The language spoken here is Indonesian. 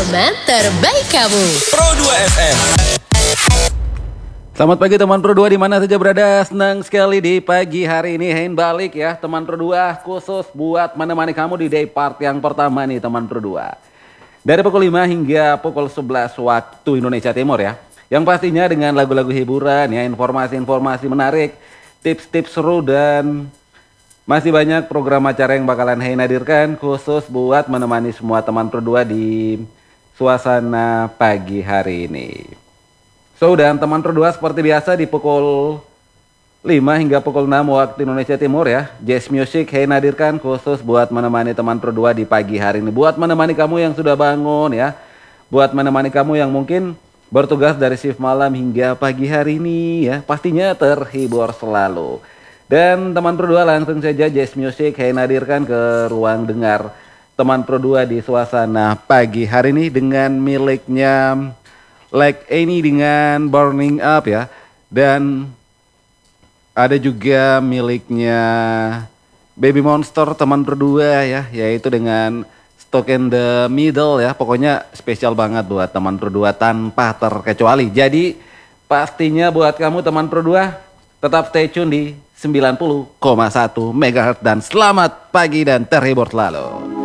teman terbaik kamu. Pro 2 FM. Selamat pagi teman Pro 2 di mana saja berada. Senang sekali di pagi hari ini Hein balik ya teman Pro 2, khusus buat menemani kamu di day part yang pertama nih teman Pro 2. Dari pukul 5 hingga pukul 11 waktu Indonesia Timur ya. Yang pastinya dengan lagu-lagu hiburan ya, informasi-informasi menarik, tips-tips seru dan masih banyak program acara yang bakalan Hein hadirkan khusus buat menemani semua teman Pro 2 di suasana pagi hari ini. So, dan teman Pro 2 seperti biasa di pukul 5 hingga pukul 6 waktu Indonesia Timur ya. Jazz Music Hein hadirkan khusus buat menemani teman Pro 2 di pagi hari ini. Buat menemani kamu yang sudah bangun ya. Buat menemani kamu yang mungkin bertugas dari shift malam hingga pagi hari ini ya. Pastinya terhibur selalu. Dan teman Pro 2 langsung saja Jazz Music Hein hadirkan ke ruang dengar teman Pro 2 di suasana pagi hari ini dengan miliknya Like Any dengan Burning Up ya. Dan ada juga miliknya Baby Monster teman Pro 2 ya, yaitu dengan Stuck in the Middle ya. Pokoknya spesial banget buat teman Pro 2 tanpa terkecuali. Jadi pastinya buat kamu teman Pro 2 tetap stay tune di 90,1 MHz dan selamat pagi dan terhibur selalu.